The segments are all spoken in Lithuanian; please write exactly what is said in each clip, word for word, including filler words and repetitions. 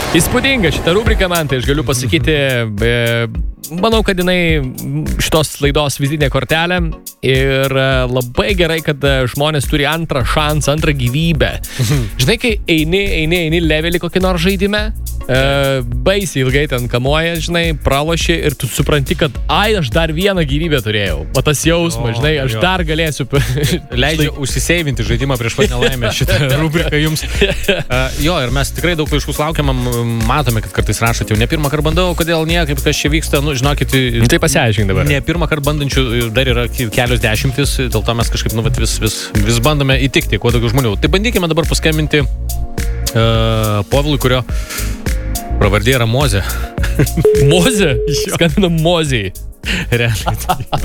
Įspūdinga šitą rubriką man, tai aš galiu pasakyti, e, manau, kad jinai šitos laidos vizitinė kortelė ir labai gerai, kad žmonės turi antrą šansą, antrą gyvybę. Žinai, kai eini, eini, eini levelį kokį nors žaidime, e, baisiai ilgai ten kamuoja, žinai, praloši ir tu supranti, kad ai, aš dar vieną gyvybę turėjau. O tas jausmas, žinai, aš jo. dar galėsiu... Leidžia užsiseivinti žaidimą prieš pat nelaimę šitą rubriką jums. Uh, jo, ir mes tikrai daug laiškus laukiam, matome, kad kartais rašote, jau ne pirmą kartą bandau, kodėl niekaip, kas čia vyksta, nu, žinokit, tai pasiaiškink dabar. Ne pirmą kartą bandančių dar yra kelios dešimtis, dėl to mes kažkaip, nu, vis, vis, vis bandome įtikti kuo daugiau žmonių. Tai bandykime dabar paskambinti uh, Povilui, kurio pravardė yra Mozė. Mozė? Skambinam Mozei. Realiai.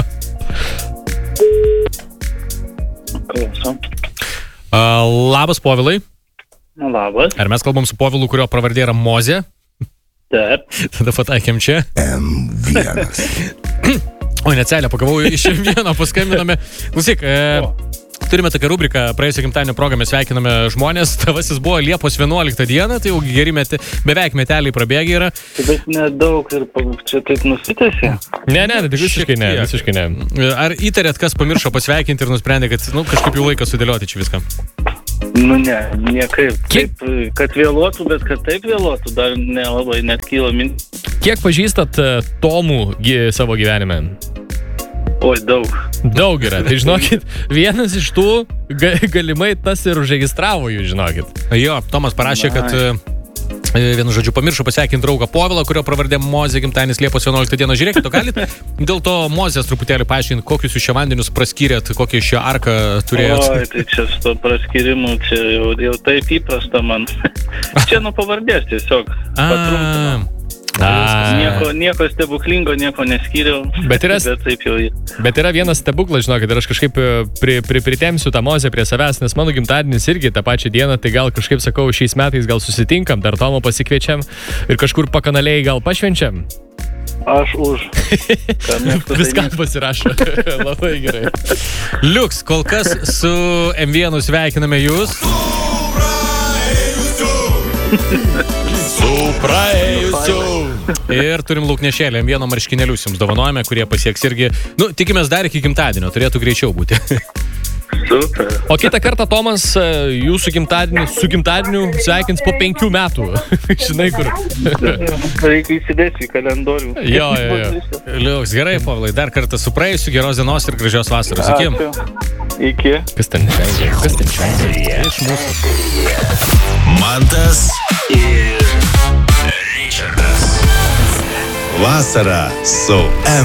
Klausom. Uh, labas, Povilai. Labas. Ar mes kalbam su Povilu, kurio pravardė yra Mozė? Taip. Tada pataikėm čia. em vienas. O, necelė, pagavau iš em vieno, paskambinome. Klausyk, e, turime tokią rubriką, praėjusio gimtadienio progą mes sveikiname žmonės. Tavasis buvo Liepos vienuoliktą dieną, tai jau geri meti, beveik meteliai prabėgi yra. Tai bet nedaug ir čia taip nusitėsi. Ne, ne, tai visiškai ne, visiškai ne. Ar įtarėt, kas pamiršo pasveikinti ir nusprendė, kad, nu, kažkaip jau laikas sudėlioti čia viską? Nu ne, niekaip. Kiek- Taip, kad vėluotų, bet kad taip vėluotų, dar nelabai net kyla mintis. Kiek pažįstat e, Tomų gi, savo gyvenime? Oi, daug. Daug yra. Tai žinokit, vienas iš tų ga, galimai tas ir užregistravo jų, žinokit. Jo, Tomas parašė, kad e, vienu žodžiu pamiršo pasveikinti draugą Povilą, kurio pravardė Mozė, gimtadienis Liepos vienuoliktą dieną. Žiūrėkit, o galit dėl to Mozės truputėlį paaiškinti, kokius jūs čia vandenius praskyrėt, kokią iš čia arką turėjot. Oi, tai čia su to praskirimu, čia jau, jau taip įprasta man. Čia nuo pavardės tiesiog patrumpinau. A, Nieko, nieko stebuklingo, nieko neskyriau. Bet yra- bet taip jau. Bet yra vienas stebuklas, žinokit, ir aš kažkaip e, pri, pri, pritemsiu tą Mozę prie savęs, nes mano gimtadienis irgi tą pačią dieną, tai gal kažkaip sakau, šiais metais gal susitinkam, dar Tomą pasikviečiam ir kažkur pakanaliai gal pašvenčiam. Aš už. Ką mėgstu, tai Viską pasirašo. Labai gerai. Liuks, kol kas su em vienu sveikiname jūs. Su praėjusiu. Ir turim lauknešėlį, em vieno marškinėlius jums dovanojame, kurie pasieks irgi, nu, tikimės dar iki gimtadienio, turėtų greičiau būti. Super. O kitą kartą Tomas e, jūsų gimtadienį su gimtadieniu sveikins po penkių metų. Žinai kur. Reikia įsidėti į kalendorių. Jo, jo, jo. Liuks, gerai, Povilai, dar kartą su praėjusiu, geros dienos ir gražios vasaros. Iki. Ačiū. Iki. Kas ten švenčia? Kas ten švenčia? Iš mūsų. Mantas ir Ričardas. Vasara su em